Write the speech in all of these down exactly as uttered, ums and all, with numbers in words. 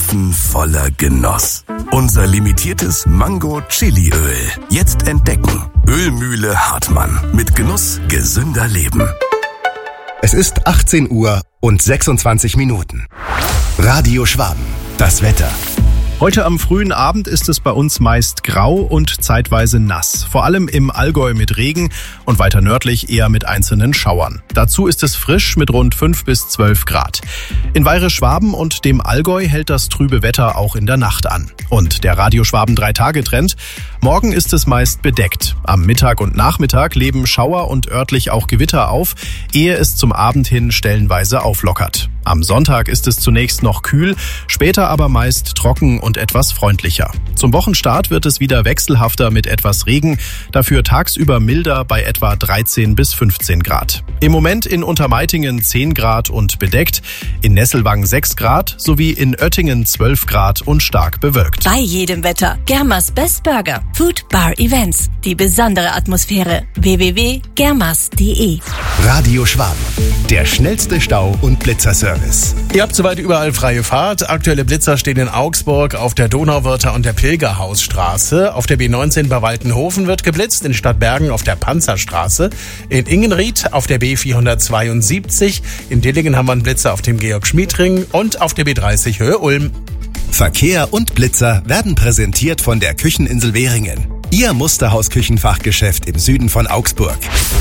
Ofen voller Genuss. Unser limitiertes Mango-Chili-Öl. Jetzt entdecken. Ölmühle Hartmann. Mit Genuss gesünder Leben. Es ist achtzehn Uhr und sechsundzwanzig Minuten. Radio Schwaben. Das Wetter. Heute am frühen Abend ist es bei uns meist grau und zeitweise nass. Vor allem im Allgäu mit Regen und weiter nördlich eher mit einzelnen Schauern. Dazu ist es frisch mit rund fünf bis zwölf Grad. In Weire-Schwaben und dem Allgäu hält das trübe Wetter auch in der Nacht an. Und der Radio Schwaben drei Tage Trend. Morgen ist es meist bedeckt. Am Mittag und Nachmittag leben Schauer und örtlich auch Gewitter auf, ehe es zum Abend hin stellenweise auflockert. Am Sonntag ist es zunächst noch kühl, später aber meist trocken und etwas freundlicher. Zum Wochenstart wird es wieder wechselhafter mit etwas Regen, dafür tagsüber milder bei etwa dreizehn bis fünfzehn Grad. Im Moment in Untermeitingen zehn Grad und bedeckt, in Nesselwang sechs Grad sowie in Oettingen zwölf Grad und stark bewölkt. Bei jedem Wetter. Germas Best Burger. Food Bar Events. Die besondere Atmosphäre. w w w punkt germas punkt de. Radio Schwaben. Der schnellste Stau- und Blitzerservice. Ihr habt soweit überall freie Fahrt. Aktuelle Blitzer stehen in Augsburg auf der Donauwörther und der Pilgerhausstraße. Auf der B neunzehn bei Waltenhofen wird geblitzt. In Stadtbergen auf der Panzerstraße. In Ingenried auf der B vierhundertzweiundsiebzig. In Dillingen haben wir einen Blitzer auf dem Georg-Schmied-Ring und auf der B dreißig Höhe Ulm. Verkehr und Blitzer werden präsentiert von der Kücheninsel Währingen. Ihr Musterhaus-Küchenfachgeschäft im Süden von Augsburg.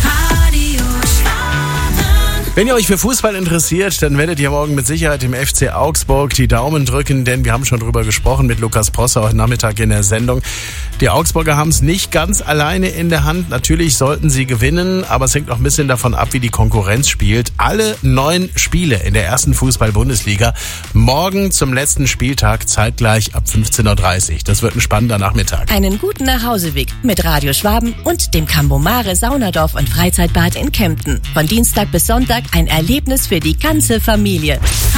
Wenn ihr euch für Fußball interessiert, dann werdet ihr morgen mit Sicherheit dem F C Augsburg die Daumen drücken, denn wir haben schon drüber gesprochen mit Lukas Prosser heute Nachmittag in der Sendung. Die Augsburger haben es nicht ganz alleine in der Hand. Natürlich sollten sie gewinnen, aber es hängt auch ein bisschen davon ab, wie die Konkurrenz spielt. Alle neun Spiele in der ersten Fußball-Bundesliga morgen zum letzten Spieltag zeitgleich ab fünfzehn Uhr dreißig. Das wird ein spannender Nachmittag. Einen guten Nachhauseweg mit Radio Schwaben und dem Cambomare Saunadorf und Freizeitbad in Kempten. Von Dienstag bis Sonntag ein Erlebnis für die ganze Familie.